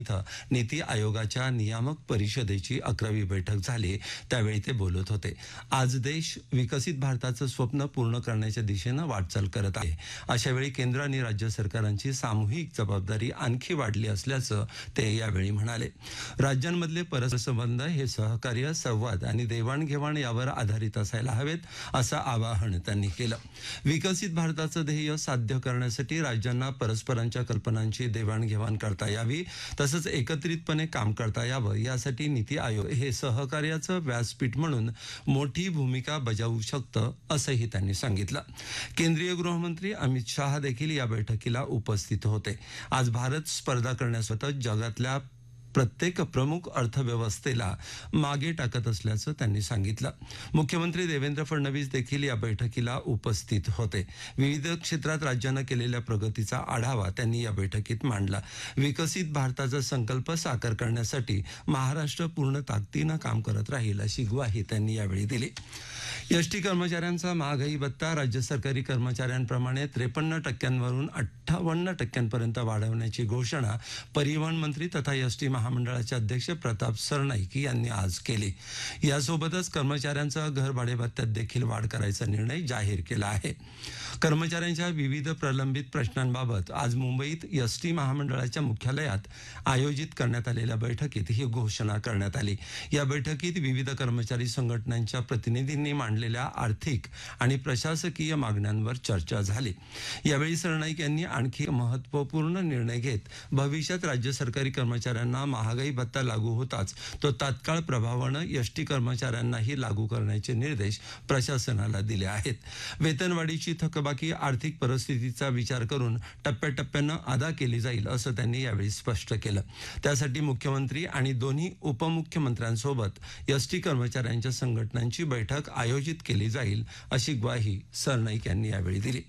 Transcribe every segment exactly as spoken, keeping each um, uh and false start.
इथं नीती आयोगाच्या नियामक परिषदेची अकरावी बैठक झाली त्यावेळी ते बोलत होते. आज देश विकसित भारताचं स्वप्न पूर्ण करण्याच्या दिशेनं वाटचाल करत आहे. अशा वेळी केंद्र आणि राज्य सरकारांची सामूहिक जबाबदारी आणखी वाढली असल्याचं ते यावेळी म्हणाले. राज्यांमधले परस्पर संबंध हे सहकार्य, संवाद आणि देवाणघेवाण यावर आधारित असायला हवेत असं आवाहन त्यांनी केलं. विकसित भारताचं ध्येय साध्य करण्यासाठी राज्यांना परस्परांच्या कल्पनांची देवाणघेवाण करता यावी, तसंच एकत्रितपणे काम करता यावं यासाठी नीती आयोग हे सहकार्याचं व्यासपीठ म्हणून मोठी भूमिका बजावू शकतं असंही त्यांनी सांगितलं. केंद्रीय गृहमंत्री अमित शाह देखील या बैठकीला उपस्थित होते. आज भारत स्पर्धा करण्यासोबतच जगातल्या प्रत्येक प्रमुख अर्थव्यवस्थेला मागे टाकत असल्याचं त्यांनी सांगितलं. मुख्यमंत्री देवेंद्र फडणवीस देखील या बैठकीला उपस्थित होते. विविध क्षेत्रात राज्यानं केलेल्या प्रगतीचा आढावा त्यांनी या बैठकीत मांडला. विकसित भारताचा संकल्प साकार करण्यासाठी महाराष्ट्र पूर्ण ताकदीनं काम करत राहील अशी ग्वाही त्यांनी यावेळी दिली. एसटी कर्मचाऱ्यांचा महागाई भत्ता राज्य सरकारी कर्मचाऱ्यांप्रमाणे त्रेपन्न टक्क्यांवरून अठ्ठावन्न टक्क्यांपर्यंत वाढवण्याची घोषणा परिवहन मंत्री तथा एसटी महामंडळाचे अध्यक्ष प्रताप सरनाईक यांनी आज केली. यासोबतच कर्मचाऱ्यांचा घर भाडे भत्त्यात देखील वाढ करायचा निर्णय जाहीर केला आहे. कर्मचाऱ्यांच्या विविध प्रलंबित प्रश्नांबाबत आज मुंबईत एसटी महामंडळाच्या मुख्यालयात आयोजित करण्यात आलेल्या बैठकीत ही घोषणा करण्यात आली. या बैठकीत विविध कर्मचारी संघटनांच्या प्रतिनिधींनी मांडलेल्या आर्थिक आणि प्रशासकीय मागण्यांवर चर्चा झाली. यावेळी सरनाईक यांनी आणखी महत्त्वपूर्ण निर्णय घेत भविष्यात राज्य सरकारी कर्मचाऱ्यांना महागाई भत्ता लागू होताच तो तात्काळ प्रभावानं एसटी कर्मचाऱ्यांनाही लागू करण्याचे निर्देश प्रशासनाला दिले आहेत. वेतनवाढीची थकबाकी आर्थिक परिस्थितीचा विचार करून टप्प्याटप्प्यानं अदा केली जाईल असं त्यांनी यावेळी स्पष्ट केलं. त्यासाठी मुख्यमंत्री आणि दोन्ही उपमुख्यमंत्र्यांसोबत एसटी कर्मचाऱ्यांच्या संघटनांची बैठक आयोजित केली जाईल अशी ग्वाही सरनाईक यांनी यावेळी दिली.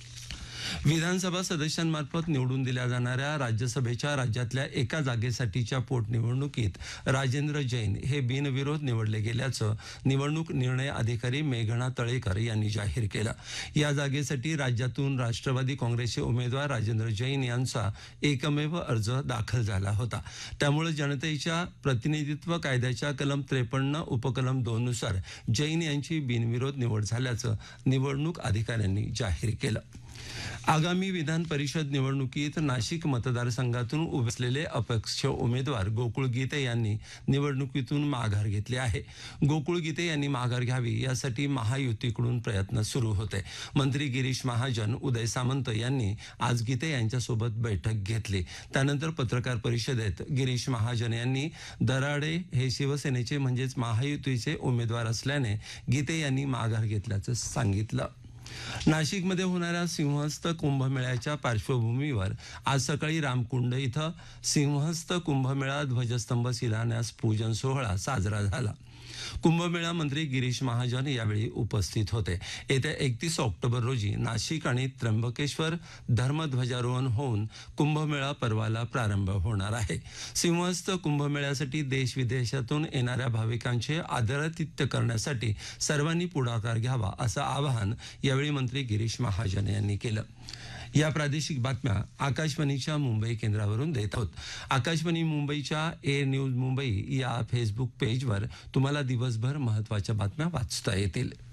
विधानसभा सदस्यांमार्फत निवडून दिल्या जाणाऱ्या राज्यसभेच्या राज्यातल्या एका जागेसाठीच्या पोटनिवडणुकीत राजेंद्र जैन हे बिनविरोध निवडले गेल्याचं निवडणूक निर्णय अधिकारी मेघना तळेकर यांनी जाहीर केलं. या जागेसाठी राज्यातून राष्ट्रवादी काँग्रेसचे उमेदवार राजेंद्र जैन यांचा एकमेव अर्ज दाखल झाला होता. त्यामुळे जनतेच्या प्रतिनिधित्व कायद्याच्या कलम त्रेपन्न उपकलम दोन नुसार जैन यांची बिनविरोध निवड झाल्याचं निवडणूक अधिकाऱ्यांनी जाहीर केलं. आगामी विधान परिषद निवडणुकीत नाशिक मतदारसंघातून उभे असलेले अपक्ष उमेदवार गोकुळ गीते यांनी निवडणुकीतून माघार घेतली आहे. गोकुळ गीते यांनी माघार घ्यावी यासाठी महायुतीकडून प्रयत्न सुरू होते. मंत्री गिरीश महाजन, उदय सामंत यांनी आज गीते यांच्यासोबत बैठक घेतली. त्यानंतर पत्रकार परिषदेत गिरीश महाजन यांनी दराडे हे शिवसेनेचे म्हणजेच महायुतीचे उमेदवार असल्याने गीते यांनी माघार घेतल्याचं सांगितलं. नाशिकमध्ये होणाऱ्या सिंहस्थ कुंभमेळ्याच्या पार्श्वभूमीवर आज सकाळी रामकुंड इथं सिंहस्थ कुंभमेळा ध्वजस्तंभ शिलान्यास पूजन सोहळा साजरा झाला. कुंभमेळा मंत्री गिरीश महाजन यावेळी उपस्थित होते. येत्या एकतीस ऑक्टोबर रोजी नाशिक आणि त्र्यंबकेश्वर धर्मध्वजारोहण होऊन कुंभमेळा पर्वाला प्रारंभ होणार आहे. सिंहस्थ कुंभमेळ्यासाठी देश विदेशातून येणाऱ्या भाविकांचे आदरातिथ्य करण्यासाठी सर्वांनी पुढाकार घ्यावा असं आवाहन यावेळी मंत्री गिरीश महाजन यांनी केलं. या प्रादेशिक बातम्या आकाशवाणीच्या मुंबई केंद्रावरून देत आहोत. आकाशवाणी मुंबईच्या ए न्यूज मुंबई या फेसबुक पेजवर तुम्हाला दिवसभर महत्त्वाच्या बातम्या वाचता येतील.